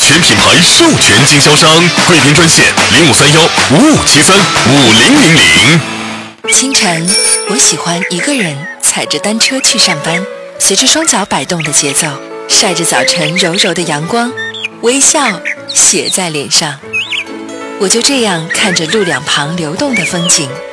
全品牌授权经销商，贵宾专线053155735000。 清晨，我喜欢一个人踩着单车去上班，随着双脚摆动的节奏，晒着早晨柔柔的阳光，微笑写在脸上。我就这样看着路两旁流动的风景，